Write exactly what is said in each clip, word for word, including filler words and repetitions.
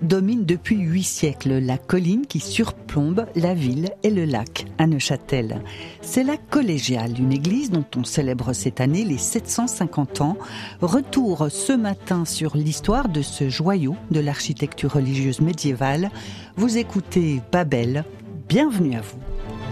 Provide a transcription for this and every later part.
domine depuis huit siècles la colline qui surplombe la ville et le lac à Neuchâtel. C'est la collégiale, une église dont on célèbre cette année les sept cent cinquante ans. Retour ce matin sur l'histoire de ce joyau de l'architecture religieuse médiévale. Vous écoutez Babel, bienvenue à vous.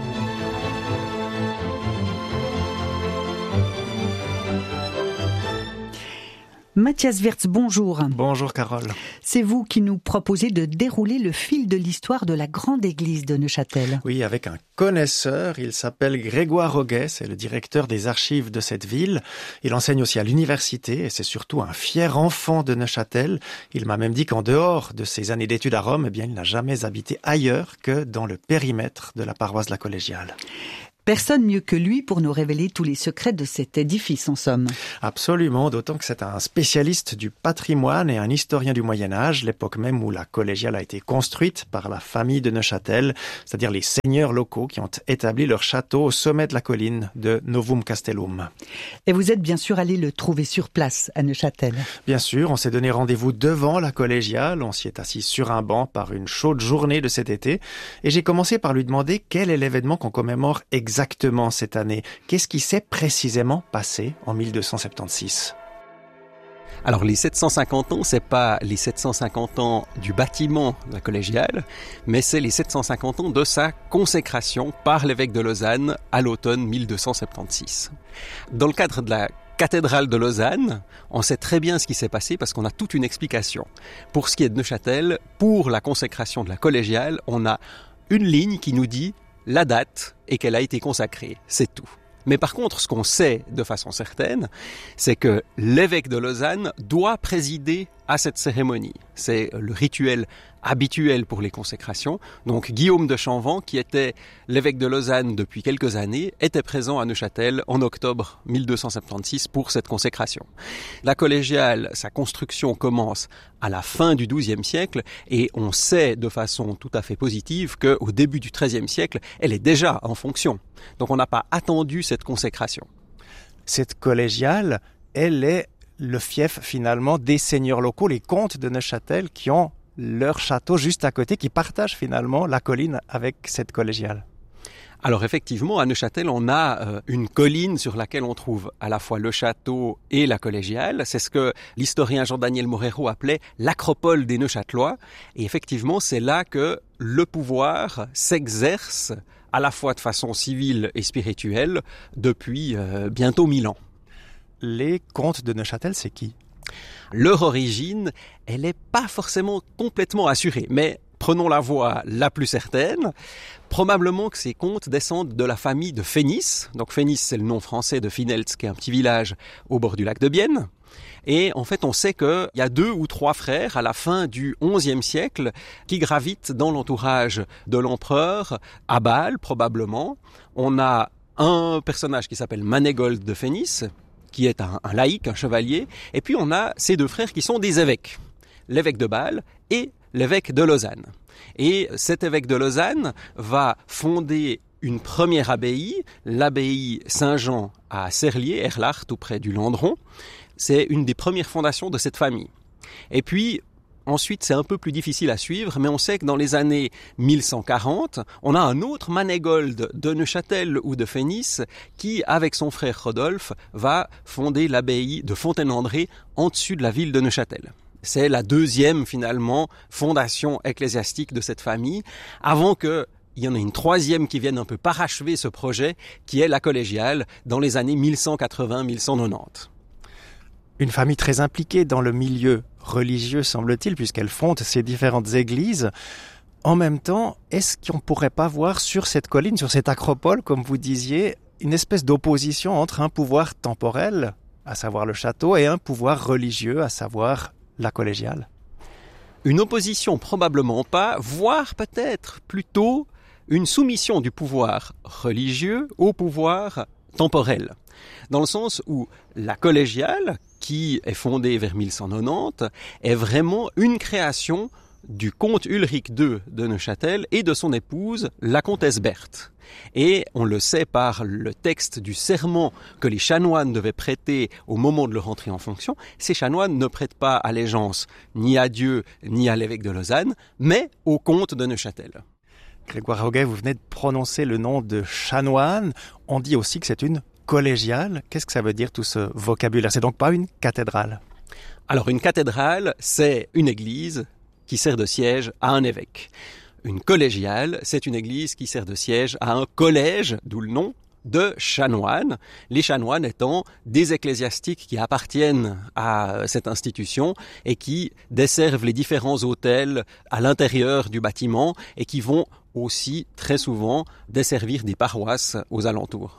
Mathias Wirtz, bonjour. Bonjour Carole. C'est vous qui nous proposez de dérouler le fil de l'histoire de la grande église de Neuchâtel. Oui, avec un connaisseur, il s'appelle Grégoire Roguet, c'est le directeur des archives de cette ville. Il enseigne aussi à l'université et c'est surtout un fier enfant de Neuchâtel. Il m'a même dit qu'en dehors de ses années d'études à Rome, eh bien, il n'a jamais habité ailleurs que dans le périmètre de la paroisse de la Collégiale. Personne mieux que lui pour nous révéler tous les secrets de cet édifice, en somme. Absolument, d'autant que c'est un spécialiste du patrimoine et un historien du Moyen-Âge, l'époque même où la collégiale a été construite par la famille de Neuchâtel, c'est-à-dire les seigneurs locaux qui ont établi leur château au sommet de la colline de Novum Castellum. Et vous êtes bien sûr allé le trouver sur place à Neuchâtel. Bien sûr, on s'est donné rendez-vous devant la collégiale, on s'y est assis sur un banc par une chaude journée de cet été, et j'ai commencé par lui demander quel est l'événement qu'on commémore exactement. Exactement cette année. Qu'est-ce qui s'est précisément passé en mille deux cent soixante-seize ? Alors les sept cent cinquante ans, c'est pas les sept cent cinquante ans du bâtiment de la collégiale, mais c'est les sept cent cinquante ans de sa consécration par l'évêque de Lausanne à l'automne mille deux cent soixante-seize. Dans le cadre de la cathédrale de Lausanne, on sait très bien ce qui s'est passé parce qu'on a toute une explication. Pour ce qui est de Neuchâtel, pour la consécration de la collégiale, on a une ligne qui nous dit la date et qu'elle a été consacrée, c'est tout. Mais par contre, ce qu'on sait de façon certaine, c'est que l'évêque de Lausanne doit présider à cette cérémonie. C'est le rituel habituel pour les consécrations. Donc Guillaume de Chamvent, qui était l'évêque de Lausanne depuis quelques années, était présent à Neuchâtel en octobre mille deux cent soixante-seize pour cette consécration. La collégiale, sa construction commence à la fin du douzième siècle et on sait de façon tout à fait positive qu'au début du treizième siècle, elle est déjà en fonction. Donc on n'a pas attendu cette consécration. Cette collégiale, elle est le fief finalement des seigneurs locaux, les comtes de Neuchâtel qui ont leur château juste à côté, qui partagent finalement la colline avec cette collégiale. Alors effectivement, à Neuchâtel, on a euh, une colline sur laquelle on trouve à la fois le château et la collégiale. C'est ce que l'historien Jean-Daniel Morero appelait l'acropole des Neuchâtelois. Et effectivement, c'est là que le pouvoir s'exerce à la fois de façon civile et spirituelle depuis euh, bientôt mille ans. Les comtes de Neuchâtel, c'est qui ? Leur origine, elle n'est pas forcément complètement assurée, mais prenons la voie la plus certaine. Probablement que ces comtes descendent de la famille de Fénis. Donc Fénis, c'est le nom français de Fineltz, qui est un petit village au bord du lac de Bienne. Et en fait, on sait qu'il y a deux ou trois frères à la fin du onzième siècle qui gravitent dans l'entourage de l'empereur, à Bâle probablement. On a un personnage qui s'appelle Manégold de Fénis, qui est un, un laïc, un chevalier, et puis on a ces deux frères qui sont des évêques, l'évêque de Bâle et l'évêque de Lausanne. Et cet évêque de Lausanne va fonder une première abbaye, l'abbaye Saint-Jean à Serlier, Erlach, tout près du Landron. C'est une des premières fondations de cette famille. Et puis, ensuite, c'est un peu plus difficile à suivre, mais on sait que dans les années mille cent quarante, on a un autre Manégold de Neuchâtel ou de Fénis qui, avec son frère Rodolphe, va fonder l'abbaye de Fontaine-André en dessus de la ville de Neuchâtel. C'est la deuxième, finalement, fondation ecclésiastique de cette famille, avant que il y en a une troisième qui vienne un peu parachever ce projet, qui est la collégiale, dans les années mille cent quatre-vingts à mille cent quatre-vingt-dix. Une famille très impliquée dans le milieu religieux, semble-t-il, puisqu'elle fonde ces différentes églises. En même temps, est-ce qu'on ne pourrait pas voir sur cette colline, sur cette acropole, comme vous disiez, une espèce d'opposition entre un pouvoir temporel, à savoir le château, et un pouvoir religieux, à savoir la collégiale ? Une opposition, probablement pas, voire peut-être plutôt une soumission du pouvoir religieux au pouvoir temporel. Dans le sens où la collégiale, qui est fondée vers mille cent quatre-vingt-dix, est vraiment une création du comte Ulrich deux de Neuchâtel et de son épouse, la comtesse Berthe. Et on le sait par le texte du serment que les chanoines devaient prêter au moment de leur entrée en fonction. Ces chanoines ne prêtent pas allégeance ni à Dieu ni à l'évêque de Lausanne, mais au comte de Neuchâtel. Grégoire Roguet, vous venez de prononcer le nom de chanoine. On dit aussi que c'est une collégiale. Qu'est-ce que ça veut dire tout ce vocabulaire? C'est donc pas une cathédrale? Alors une cathédrale, c'est une église qui sert de siège à un évêque. Une collégiale, c'est une église qui sert de siège à un collège, d'où le nom, de chanoines. Les chanoines étant des ecclésiastiques qui appartiennent à cette institution et qui desservent les différents hôtels à l'intérieur du bâtiment et qui vont aussi très souvent desservir des paroisses aux alentours.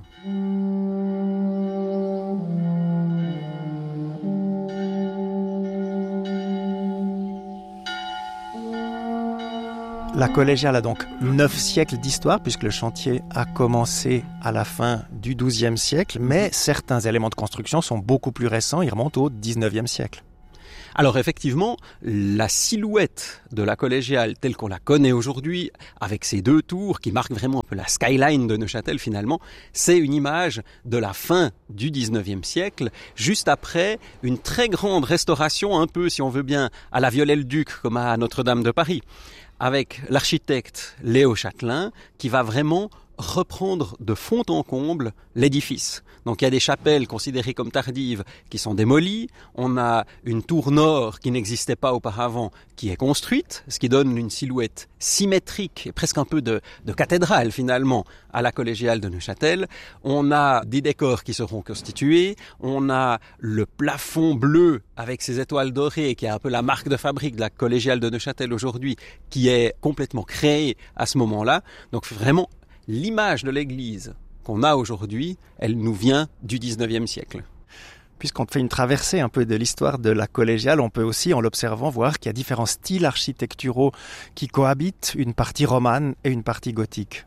La collégiale a donc neuf siècles d'histoire puisque le chantier a commencé à la fin du douzième siècle, mais certains éléments de construction sont beaucoup plus récents, ils remontent au dix-neuvième siècle. Alors effectivement, la silhouette de la collégiale telle qu'on la connaît aujourd'hui, avec ces deux tours qui marquent vraiment un peu la skyline de Neuchâtel finalement, c'est une image de la fin du dix-neuvième siècle, juste après une très grande restauration, un peu si on veut bien, à la Viollet-le-Duc comme à Notre-Dame de Paris, avec l'architecte Léo Châtelain qui va vraiment reprendre de fond en comble l'édifice. Donc il y a des chapelles considérées comme tardives qui sont démolies, on a une tour nord qui n'existait pas auparavant qui est construite, ce qui donne une silhouette symétrique, presque un peu de, de cathédrale finalement, à la collégiale de Neuchâtel. On a des décors qui seront constitués, on a le plafond bleu avec ses étoiles dorées qui est un peu la marque de fabrique de la collégiale de Neuchâtel aujourd'hui, qui est complètement créée à ce moment-là. Donc vraiment, l'image de l'église qu'on a aujourd'hui, elle nous vient du dix-neuvième siècle. Puisqu'on fait une traversée un peu de l'histoire de la collégiale, on peut aussi, en l'observant, voir qu'il y a différents styles architecturaux qui cohabitent, une partie romane et une partie gothique.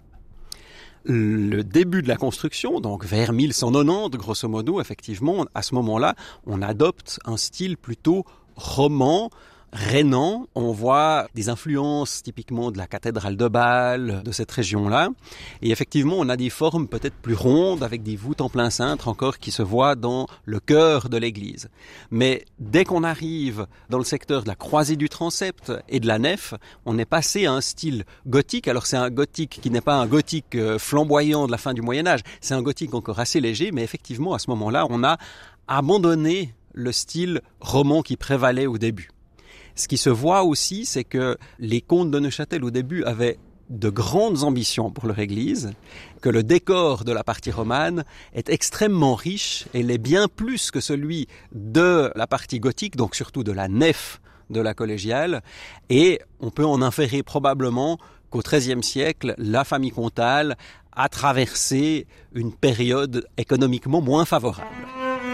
Le début de la construction, donc vers mille cent quatre-vingt-dix, grosso modo, effectivement, à ce moment-là, on adopte un style plutôt roman, rhénan. On voit des influences typiquement de la cathédrale de Bâle, de cette région-là. Et effectivement, on a des formes peut-être plus rondes, avec des voûtes en plein cintre encore qui se voient dans le cœur de l'église. Mais dès qu'on arrive dans le secteur de la croisée du transept et de la nef, on est passé à un style gothique. Alors c'est un gothique qui n'est pas un gothique flamboyant de la fin du Moyen-Âge, c'est un gothique encore assez léger, mais effectivement, à ce moment-là, on a abandonné le style roman qui prévalait au début. Ce qui se voit aussi, c'est que les comtes de Neuchâtel au début avaient de grandes ambitions pour leur église, que le décor de la partie romane est extrêmement riche et l'est bien plus que celui de la partie gothique, donc surtout de la nef de la collégiale. Et on peut en inférer probablement qu'au treizième siècle, la famille comtale a traversé une période économiquement moins favorable.